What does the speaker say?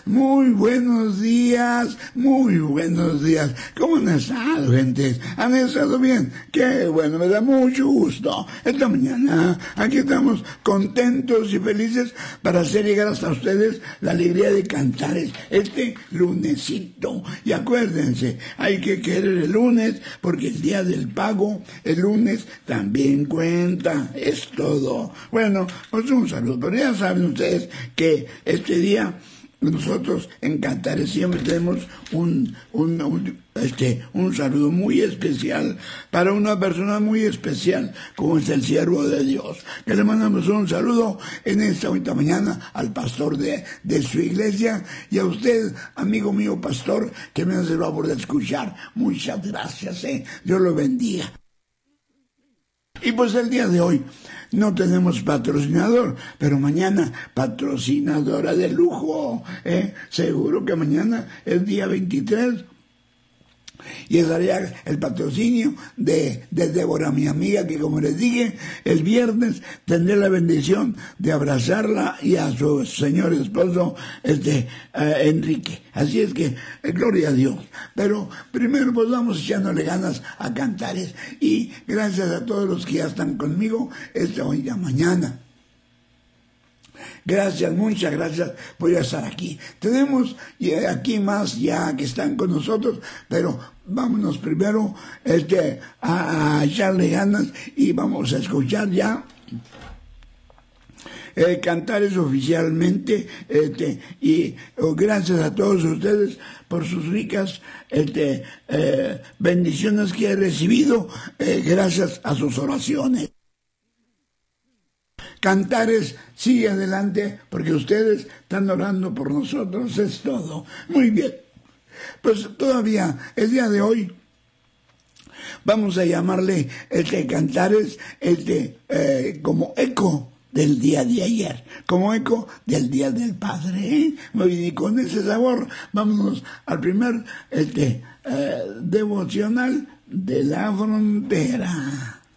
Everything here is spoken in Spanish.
Muy buenos días, muy buenos días. ¿Cómo han estado, gente? ¿Han estado bien? Qué bueno, me da mucho gusto. Esta mañana aquí estamos contentos y felices para hacer llegar hasta ustedes la alegría de Cantares este lunesito. Y acuérdense, hay que querer el lunes porque el día del pago, el lunes también cuenta. Es todo. Bueno, pues un saludo. Pero ya saben ustedes que este día nosotros en Cantares siempre tenemos un saludo muy especial para una persona muy especial como es el siervo de Dios, que le mandamos un saludo en esta bonita mañana al pastor de su iglesia y a usted, amigo mío pastor, que me hace el favor de escuchar. Muchas gracias, Dios lo bendiga. Y pues el día de hoy no tenemos patrocinador, pero mañana patrocinadora de lujo, seguro que mañana es día 23 y estaría el patrocinio de Débora, mi amiga, que como les dije, el viernes tendré la bendición de abrazarla y a su señor esposo, Enrique. Así es que, gloria a Dios. Pero primero pues vamos echándole ganas a Cantares y gracias a todos los que ya están conmigo esta bonita mañana. Gracias, muchas gracias por estar aquí. Tenemos aquí más ya que están con nosotros, pero vámonos primero a echarle ganas y vamos a escuchar ya Cantares oficialmente, y gracias a todos ustedes por sus ricas bendiciones que he recibido, gracias a sus oraciones. Cantares sigue adelante porque ustedes están orando por nosotros, es todo. Muy bien, pues todavía el día de hoy vamos a llamarle Cantares como eco del día de ayer, como eco del Día del Padre, Muy bien, y con ese sabor vámonos al primer devocional de la frontera.